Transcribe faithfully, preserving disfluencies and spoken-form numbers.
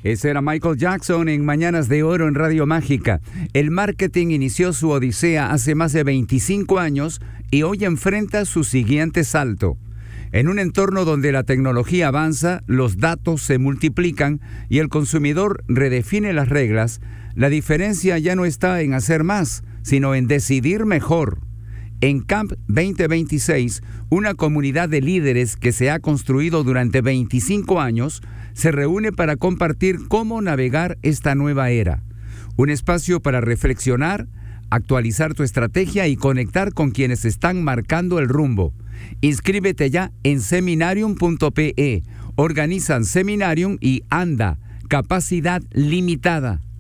Ese era Michael Jackson en Mañanas de Oro en Radio Mágica. El marketing inició su odisea hace más de veinticinco años y hoy enfrenta su siguiente salto. En un entorno donde la tecnología avanza, los datos se multiplican y el consumidor redefine las reglas, la diferencia ya no está en hacer más, sino en decidir mejor. En Camp veinte veintiséis, una comunidad de líderes que se ha construido durante veinticinco años, se reúne para compartir cómo navegar esta nueva era. Un espacio para reflexionar, actualizar tu estrategia y conectar con quienes están marcando el rumbo. Inscríbete ya en seminarium punto pe. Organizan Seminarium y Anda, capacidad limitada.